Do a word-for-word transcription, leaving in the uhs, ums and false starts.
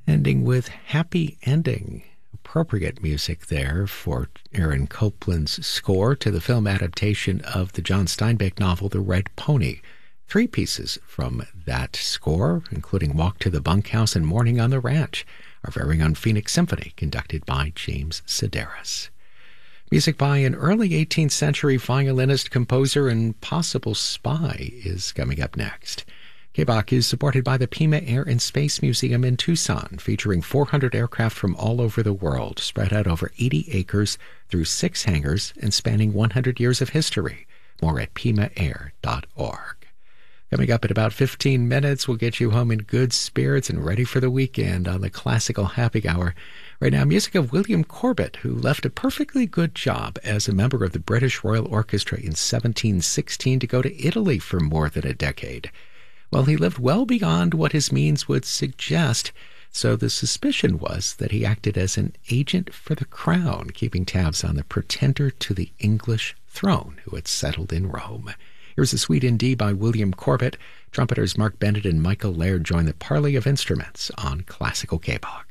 Ending with Happy Ending. Appropriate music there for Aaron Copland's score to the film adaptation of the John Steinbeck novel The Red Pony. Three pieces from that score, including Walk to the Bunkhouse and Morning on the Ranch, our very own Phoenix Symphony, conducted by James Sedaris. Music by an early eighteenth century violinist, composer, and possible spy is coming up next. K B O C is supported by the Pima Air and Space Museum in Tucson, featuring four hundred aircraft from all over the world, spread out over eighty acres through six hangars and spanning one hundred years of history. More at pima air dot org. Coming up in about fifteen minutes, we'll get you home in good spirits and ready for the weekend on the Classical Happy Hour. Right now, music of William Corbett, who left a perfectly good job as a member of the British Royal Orchestra in seventeen sixteen to go to Italy for more than a decade. Well, he lived well beyond what his means would suggest, so the suspicion was that he acted as an agent for the crown, keeping tabs on the pretender to the English throne who had settled in Rome. Here's a Suite in D by William Corbett. Trumpeters Mark Bennett and Michael Laird join the parley of instruments on Classical K B O C.